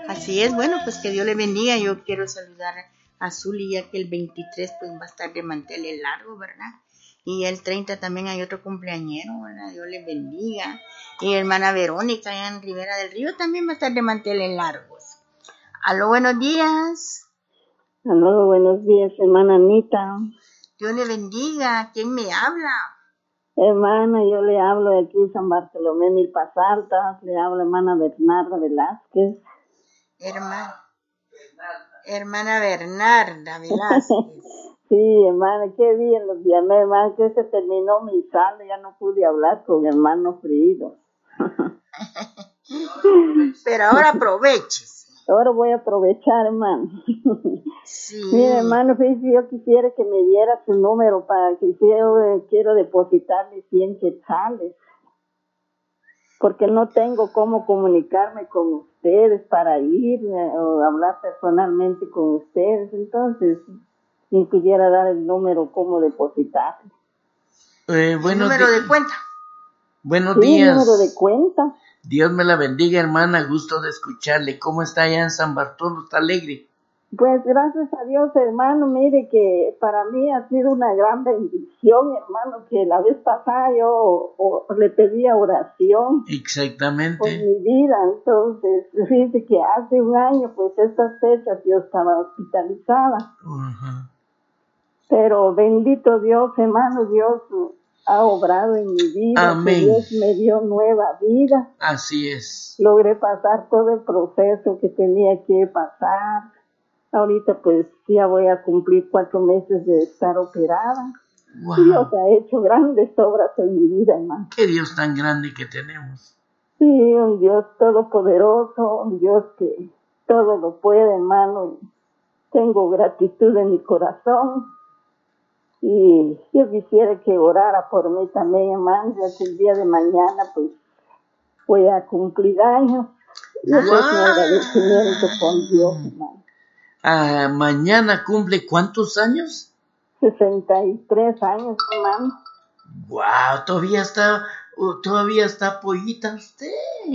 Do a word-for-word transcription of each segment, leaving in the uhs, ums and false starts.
Así es, bueno, pues que Dios le bendiga. Yo quiero saludar a Zuli, ya que el veintitrés pues va a estar de manteles largo, ¿verdad? Y el treinta también hay otro cumpleañero, ¿verdad? Dios le bendiga. Y hermana Verónica, allá en Rivera del Río, también va a estar de manteles largos. Aló, buenos días. Aló, buenos días, hermana Anita. Dios le bendiga. ¿Quién me habla? Hermana, yo le hablo de aquí, San Bartolomé, Milpas Altas. Le hablo hermana Bernarda Velázquez. Hermana, hermana Bernarda Velázquez. Sí, hermana, qué bien los llamé, hermana, que se terminó mi saldo, ya no pude hablar con hermano Frido. Pero ahora aproveches. Ahora voy a aprovechar, hermano. Sí. Mira, hermano, yo quisiera que me diera su número para que yo eh, quiero depositarle cien quetzales. Porque no tengo cómo comunicarme con ustedes para ir eh, o hablar personalmente con ustedes. Entonces, si pudiera dar el número, cómo depositar. Eh, ¿El número di- de cuenta? Buenos Sí, días. el número de cuenta. Dios me la bendiga, hermana. Gusto de escucharle. ¿Cómo está allá en San Bartolo? ¿Está alegre? Pues gracias a Dios, hermano, mire que para mí ha sido una gran bendición, hermano, que la vez pasada yo o, le pedía oración por Exactamente. mi vida. Entonces, fíjese que hace un año, pues estas fechas yo estaba hospitalizada. Ajá. Pero bendito Dios, hermano, Dios ha obrado en mi vida. Amén. Que Dios me dio nueva vida. Así es. Logré pasar todo el proceso que tenía que pasar. Ahorita pues ya voy a cumplir cuatro meses de estar operada. Wow. Dios ha hecho grandes obras en mi vida, hermano. Qué Dios tan grande que tenemos. Sí, un Dios todopoderoso, un Dios que todo lo puede, hermano. Tengo gratitud en mi corazón. Y yo quisiera que orara por mí también, hermano, ya que el día de mañana pues voy a cumplir años. Y ese es mi agradecimiento con Dios, hermano. Ah, mañana cumple ¿cuántos años? sesenta y tres años, hermano. Wow, todavía está, uh, todavía está pollita usted.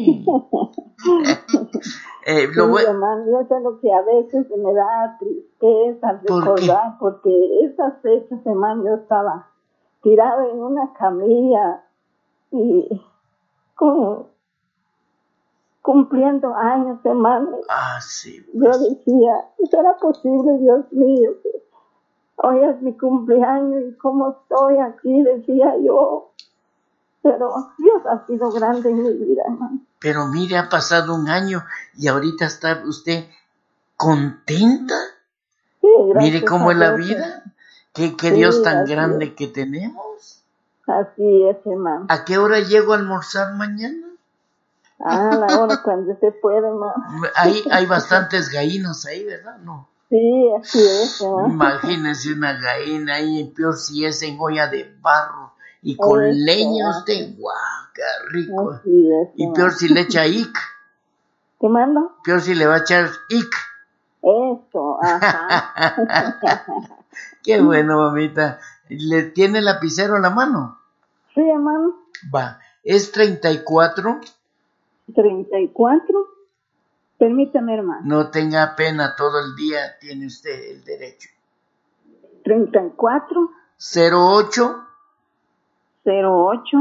eh, lo Sí, voy- hermano, yo sé lo que a veces me da tristeza al ¿Por recordar, porque esas fechas, hermano, yo estaba tirada en una camilla y como cumpliendo años, hermano. Ah, sí. Yo Pues. decía, ¿será posible, Dios mío, que hoy es mi cumpleaños y cómo estoy aquí? Decía yo. Pero Dios ha sido grande en mi vida, hermano. Pero mire, ha pasado un año y ahorita está usted contenta. Sí, gracias Mire cómo a es la Dios, vida. Qué, qué Sí, Dios tan así grande es. que tenemos. Así es, hermano. ¿A qué hora llego a almorzar mañana? Ah, la hora cuando se puede, hermano. Hay, hay bastantes gallinas ahí, ¿verdad? No. Sí, así es, hermano. Imagínese una gallina ahí, peor si es en olla de barro y con Eso, leña así. usted, guau, qué rico. Así es, Y hermano. peor si le echa ic, ¿Qué mando? peor si le va a echar ic. Eso, ajá. Qué bueno, mamita. ¿Le tiene el lapicero en la mano? Sí, hermano. Va, es treinta y cuatro. treinta y cuatro. Permítame, hermano. No tenga pena, todo el día tiene usted el derecho. treinta y cuatro. cero ocho. cero ocho.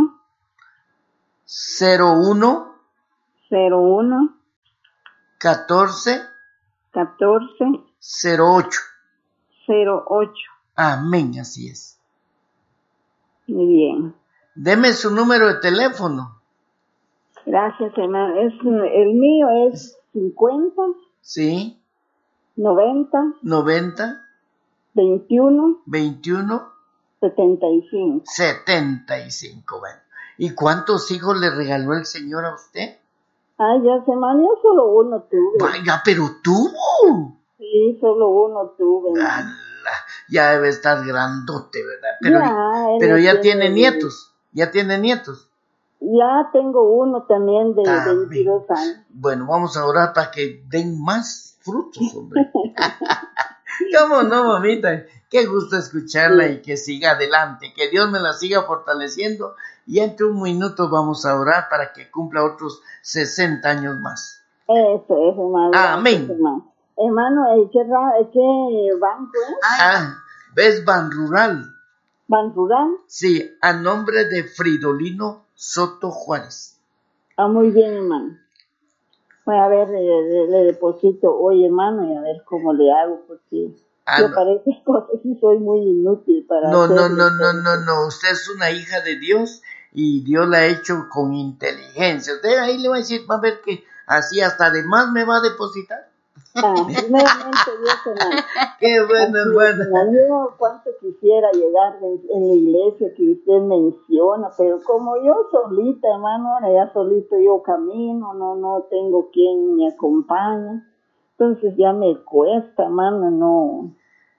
cero uno. cero uno. catorce. catorce. cero ocho. cero ocho. Amén, así es. Muy bien. Deme su número de teléfono. Gracias, hermano. Es, el mío es cincuenta. Sí. noventa. noventa. veintiuno. veintiuno. setenta y cinco. setenta y cinco, bueno. ¿Y cuántos hijos le regaló el Señor a usted? Ay, ya se man, yo solo uno tuve. Vaya, pero tuvo. Sí, solo uno tuve. Ala, ya debe estar grandote, ¿verdad? Pero Ya, él pero ya tiene- tiene nietos. Ya tiene nietos. Ya tengo uno también de También. veintidós años. Bueno, vamos a orar para que den más frutos, hombre. ¿Cómo no, mamita? Qué gusto escucharla y que siga adelante. Que Dios me la siga fortaleciendo. Y entre un minuto vamos a orar para que cumpla otros sesenta años más. Eso es, hermano. Amén. Gracias, hermano. Hermano, ¿eh, ¿qué, ra- qué banco es? Ah, ¿ves? Ban Rural. ¿Ban Rural? Sí, a nombre de Fridolino Soto Juárez. Ah, muy bien, hermano. Voy a ver, le, le- le deposito hoy, hermano, y a ver cómo le hago, porque Ah, yo no. para esas cosas sí soy muy inútil para No, no, hacerlo, no, no, entonces. no, no. Usted es una hija de Dios y Dios la ha hecho con inteligencia. Usted ahí le va a decir, va a ver que así hasta de más me va a depositar. Ah, primeramente Dios, hermano. Qué bueno, Así es, hermana. hermano. Yo cuánto quisiera llegar en, en la iglesia que usted menciona, pero como yo solita, hermano, ahora ya solito yo camino, no, no tengo quien me acompañe, entonces ya me cuesta, hermano, no,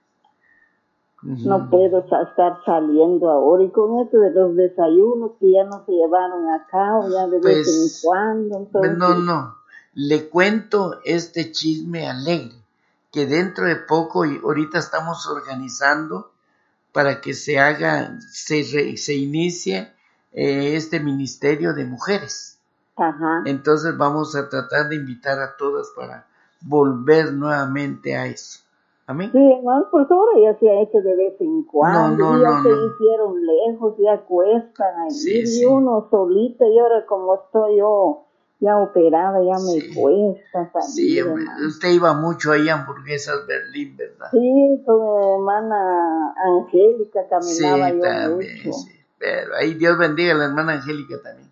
no Ujú. puedo sa- estar saliendo ahora, y con esto de los desayunos que ya no se llevaron a cabo, ya de vez en Pues, cuando, entonces, no, no. Le cuento este chisme alegre, que dentro de poco, y ahorita estamos organizando para que se haga, se, re- se inicie eh, este ministerio de mujeres. ajá. Entonces vamos a tratar de invitar a todas para volver nuevamente a eso. Amén. Sí, hermano, pues ahora ya se ha hecho de vez en No, cuando, no, y ya no, se no. hicieron lejos, ya cuestan a Sí, ir, sí. y uno solito, y ahora como estoy yo ya operada, ya me Sí. cuesta Sí, salir, hombre, hermano. usted iba mucho ahí a Hamburguesas Berlín, ¿verdad? Sí, con mi hermana Angélica caminaba Sí, yo también, mucho. sí. Pero ahí Dios bendiga a la hermana Angélica también.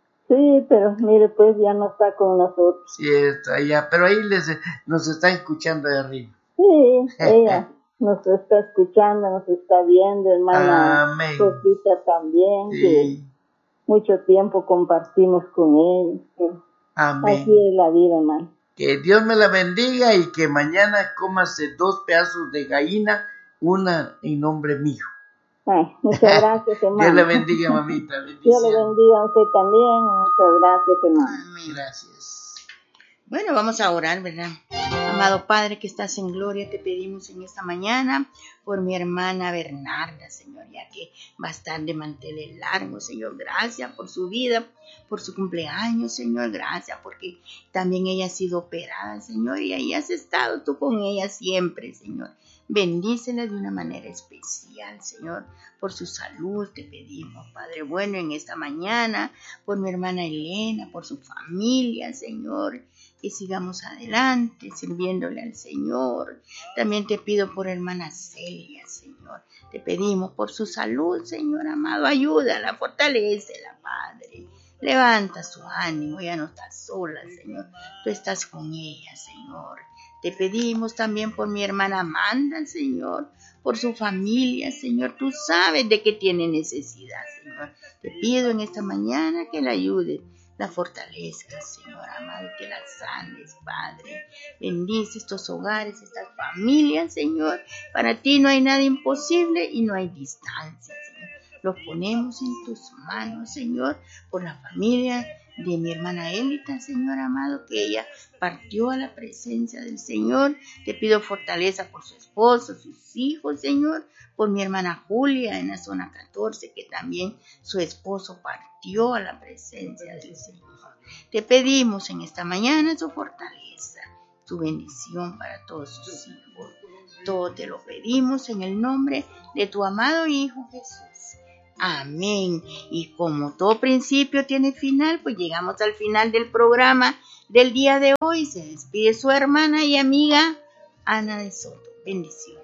Sí, pero mire, pues ya no está con nosotros. Cierto, allá, pero ahí les, nos está escuchando de arriba. Sí, ella nos está escuchando, nos está viendo, hermana Amén. Rosita también, que Sí, mucho tiempo compartimos con ella. que amén. Así es la vida, hermano. Que Dios me la bendiga y que mañana cómase dos pedazos de gallina, una en nombre mío. Ay, muchas gracias, hermano. Dios le bendiga, mamita. Dios le Bendición. bendiga a usted también. Muchas gracias, hermano. Amén. Gracias. Bueno, vamos a orar, ¿verdad? Amado Padre que estás en gloria, te pedimos en esta mañana por mi hermana Bernarda, Señor, ya que va a estar de manteles largos, Señor. Gracias por su vida, por su cumpleaños, Señor. Gracias porque también ella ha sido operada, Señor, y ahí has estado tú con ella siempre, Señor. Bendícela de una manera especial, Señor, por su salud te pedimos, Padre bueno, en esta mañana, por mi hermana Elena, por su familia, Señor, que sigamos adelante sirviéndole al Señor. También te pido por hermana Celia, Señor, te pedimos por su salud, Señor amado, ayúdala, fortalécela, Padre. Levanta su ánimo, ya no está sola, Señor, tú estás con ella, Señor. Te pedimos también por mi hermana Amanda, Señor, por su familia, Señor. Tú sabes de qué tiene necesidad, Señor. Te pido en esta mañana que la ayudes, la fortalezcas, Señor amado, que la sanes, Padre. Bendice estos hogares, estas familias, Señor. Para ti no hay nada imposible y no hay distancia, Señor. Los ponemos en tus manos, Señor, por la familia de mi hermana Élita, Señor amado, que ella partió a la presencia del Señor. Te pido fortaleza por su esposo, sus hijos, Señor, por mi hermana Julia en la zona catorce, que también su esposo partió a la presencia del Señor. Te pedimos en esta mañana su fortaleza, su bendición para todos sus hijos. Todo te lo pedimos en el nombre de tu amado Hijo Jesús. Amén. Y como todo principio tiene final, pues llegamos al final del programa del día de hoy. Se despide su hermana y amiga Ana de Soto. Bendición.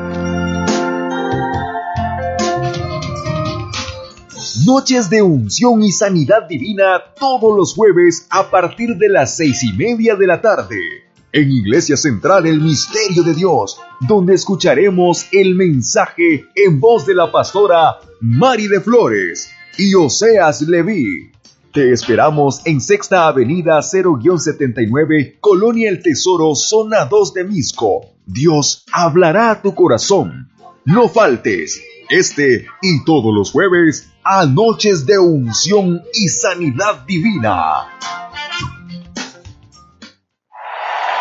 Noches de unción y sanidad divina todos los jueves a partir de las seis y media de la tarde. En Iglesia Central El Misterio de Dios, donde escucharemos el mensaje en voz de la pastora Mari de Flores y Oseas Leví. Te esperamos en Sexta Avenida cero setenta y nueve, Colonia El Tesoro, Zona dos de Misco. Dios hablará a tu corazón. No faltes, este y todos los jueves, a Noches de Unción y Sanidad Divina.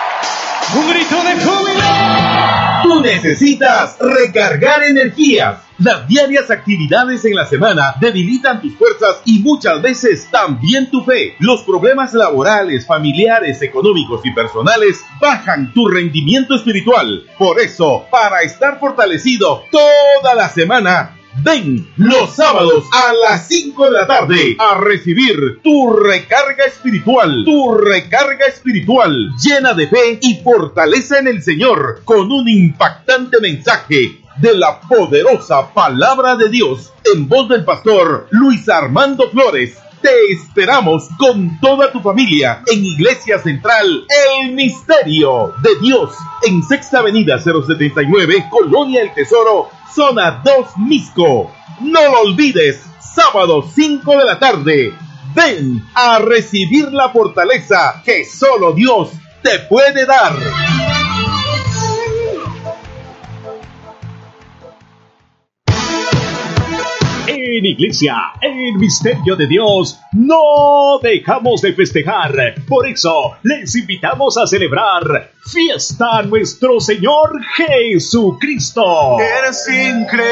¡Un grito de júbilo! Tú necesitas recargar energías Las diarias actividades en la semana debilitan tus fuerzas y muchas veces también tu fe. Los problemas laborales, familiares, económicos y personales bajan tu rendimiento espiritual. Por eso, para estar fortalecido toda la semana, ven los sábados a las cinco de la tarde a recibir tu recarga espiritual, tu recarga espiritual llena de fe y fortaleza en el Señor, con un impactante mensaje de la poderosa palabra de Dios en voz del pastor Luis Armando Flores. Te esperamos con toda tu familia en Iglesia Central El Misterio de Dios, en Sexta Avenida cero setenta y nueve, Colonia El Tesoro, Zona dos, Misco. No lo olvides, sábado cinco de la tarde. Ven a recibir la fortaleza que solo Dios te puede dar. En Iglesia, el Misterio de Dios, no dejamos de festejar. Por eso, les invitamos a celebrar Fiesta a Nuestro Señor Jesucristo. Eres increíble.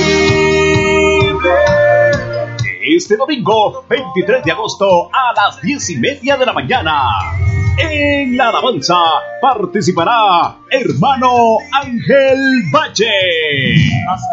Este domingo, veintitrés de agosto, a las diez y media de la mañana. En la alabanza participará hermano Ángel Valle.